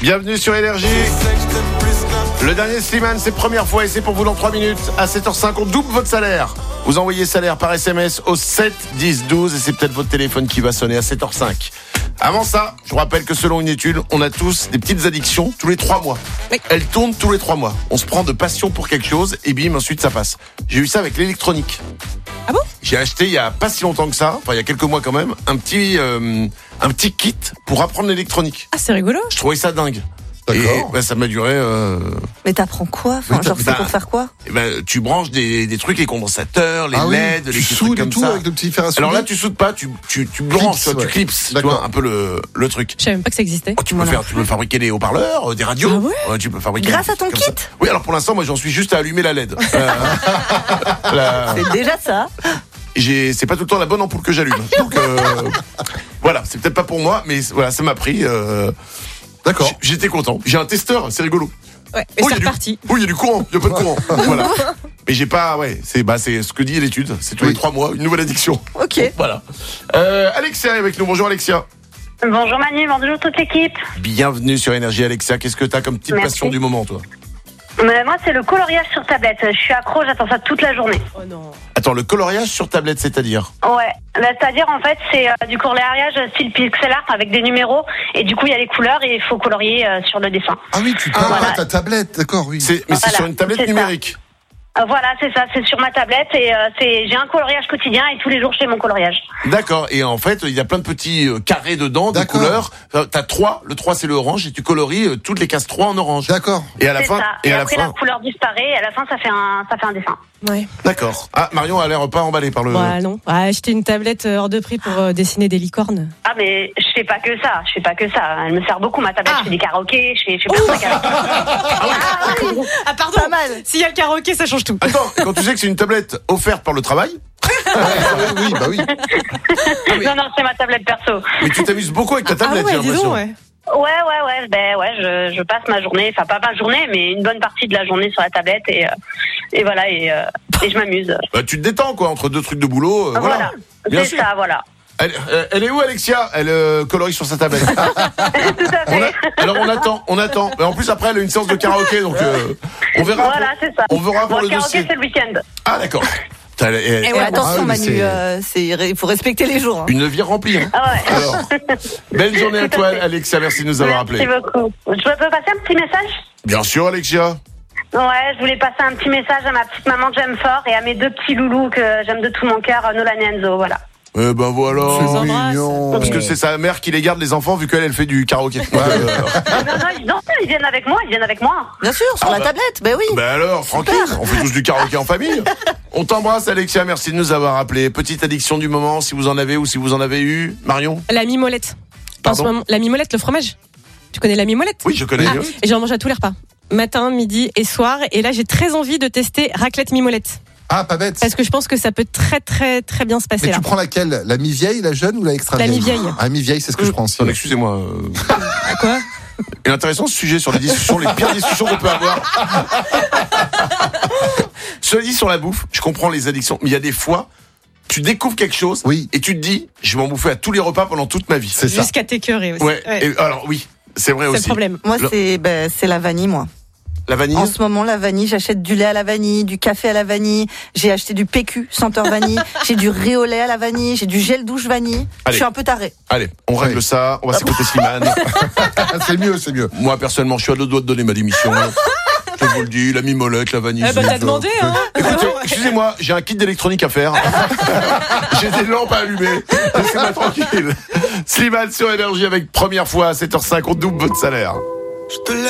Bienvenue sur Énergie. Le dernier Slimane, c'est première fois et c'est pour vous dans 3 minutes. À 7h05, on double votre salaire. Vous envoyez salaire par SMS au 7 10 12 et c'est peut-être votre téléphone qui va sonner à 7h05. Avant ça, je vous rappelle que selon une étude, on a tous des petites addictions tous les 3 mois. Oui. Elles tournent tous les 3 mois. On se prend de passion pour quelque chose et bim, ensuite ça passe. J'ai eu ça avec l'électronique. Ah bon ? J'ai acheté il y a pas si longtemps que ça, enfin il y a quelques mois quand même, un petit kit pour apprendre l'électronique. Ah, c'est rigolo. Je trouvais ça dingue. D'accord. Et ça m'a duré. Mais t'apprends quoi ? Enfin, genre, c'est pour faire quoi ? Tu branches des trucs, les condensateurs, les LED, les trucs comme ça. Avec le petit fer à souder. Alors là, tu soudes pas, tu branches, tu clips, tu vois, un peu le truc. Je savais même pas que ça existait. Oh, tu peux fabriquer des haut-parleurs, des radios. Ah ouais ? Tu peux fabriquer. Grâce à ton kit ? Oui, alors pour l'instant, moi, j'en suis juste à allumer la LED. C'est déjà ça. C'est pas tout le temps la bonne ampoule que j'allume. Donc voilà, c'est peut-être pas pour moi, mais voilà, ça m'a pris. D'accord. J'étais content. J'ai un testeur, c'est rigolo. Ouais, et c'est reparti. Oui, il y a du courant, il y a pas de courant. Voilà. Mais j'ai pas, c'est ce que dit l'étude. C'est tous les 3 mois, une nouvelle addiction. Ok. Voilà. Alexia est avec nous. Bonjour Alexia. Bonjour Manu, bonjour toute l'équipe. Bienvenue sur Énergie Alexia. Qu'est-ce que t'as comme petite passion du moment, toi ? Moi, c'est le coloriage sur tablette. Je suis accro, j'attends ça toute la journée. Oh non. Attends, le coloriage sur tablette, c'est-à-dire ? Ouais, c'est-à-dire en fait, c'est du coloriage style pixel art avec des numéros et du coup il y a les couleurs et il faut colorier sur le dessin. Ah oui, tu parles à ta tablette, d'accord, oui. C'est sur une tablette numérique. Voilà, c'est ça, c'est sur ma tablette et j'ai un coloriage quotidien et tous les jours je fais mon coloriage. D'accord, et en fait, il y a plein de petits carrés dedans, des couleurs. T'as 3, le 3 c'est le orange et tu colories toutes les cases 3 en orange. D'accord. Et à la fin, ça. Et après la couleur disparaît et à la fin ça fait un dessin. Ouais. D'accord. Ah, Marion a l'air pas emballée par le... Bah non, acheter une tablette hors de prix pour dessiner des licornes. Ah mais je fais pas que ça, Elle me sert beaucoup ma tablette, je fais des karaokés, je fais plein de trucs avec. Ah pardon, pas mal. S'il y a le karaoké, ça change tout. Attends, quand tu sais que c'est une tablette offerte par le travail... Oui, bah oui. Non, c'est ma tablette perso. Mais tu t'amuses beaucoup avec ta tablette, j'ai l'impression. Ouais. Je passe ma journée, enfin pas ma journée, mais une bonne partie de la journée sur la tablette et voilà, et je m'amuse. Bah, tu te détends, quoi, entre 2 trucs de boulot. Voilà. Bien C'est sûr. ça, voilà. Elle est où, Alexia ? Elle colorie sur sa tablette. Tout à fait. Alors on attend. Mais en plus après elle a une séance de karaoké, donc on verra. Voilà, c'est ça. On verra pour le le karaoké, dossier. c'est le week-end. Ah d'accord. Et ouais, attention Manu, il faut respecter les jours. Hein. Une vie remplie. Hein. Ah ouais. Alors, belle journée à toi, Alexia. Merci de nous avoir appelés. Merci beaucoup. Je peux passer un petit message ? Bien sûr, Alexia. Ouais, je voulais passer un petit message à ma petite maman que j'aime fort et à mes 2 petits loulous que j'aime de tout mon cœur, Nolan et Enzo, voilà. Eh ben voilà. C'est mignon. Parce que c'est sa mère qui les garde les enfants vu qu'elle fait du karaoké. Non, ils viennent avec moi. Bien sûr, sur la tablette, ben oui. Ben alors, tranquille, on fait tous du karaoké en famille. On t'embrasse Alexia, merci de nous avoir appelés. Petite addiction du moment, si vous en avez ou si vous en avez eu. Marion ? La mimolette. Pardon ? En ce moment, la mimolette, le fromage. Tu connais la mimolette ? Oui, je connais. Et j'en mange à tous les repas. Matin, midi et soir. Et là, j'ai très envie de tester raclette mimolette. Ah, pas bête. Parce que je pense que ça peut très très très bien se passer. Mais là. tu prends laquelle ? La mi-vieille, la jeune ou la extra vieille ? La mi-vieille. Ah, mi-vieille, c'est ce que je prends aussi. Non, excusez-moi. Quoi ? Et intéressant ce sujet sur les discussions, les pires discussions qu'on peut avoir. Cela dit, sur la bouffe, je comprends les addictions, mais il y a des fois, tu découvres quelque chose et tu te dis, je vais m'en bouffer à tous les repas pendant toute ma vie. C'est ça. Jusqu'à t'écœurer aussi. Ouais. Et alors oui, c'est vrai aussi. C'est le problème. Moi, c'est la vanille, moi. La vanille. En ce moment, la vanille, j'achète du lait à la vanille, du café à la vanille, j'ai acheté du PQ senteur vanille, j'ai du riz au lait à la vanille, j'ai du gel douche vanille. Allez. Je suis un peu tarée. Allez, on règle ça, on va s'écouter Slimane. C'est mieux. Moi, personnellement, je suis à 2 doigts de donner ma démission. Je vous le dis, la mimolette, la vanille. T'as demandé, hein. Écoutez, excusez-moi, j'ai un kit d'électronique à faire. J'ai des lampes à allumer. Laissez-moi tranquille. Slimane sur Énergie avec première fois à 7h05, on double votre salaire.